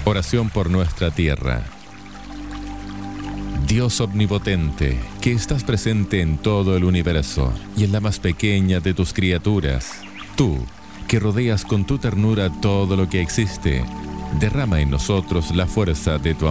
Oración por nuestra tierra. Dios omnipotente, que estás presente en todo el universo y en la más pequeña de tus criaturas, tú, que rodeas con tu ternura todo lo que existe, derrama en nosotros la fuerza de tu amor.